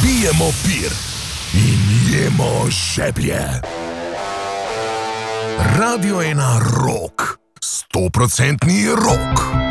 Bijemo pir in jemo žeblje. Radio 1 Rock, 100% rock.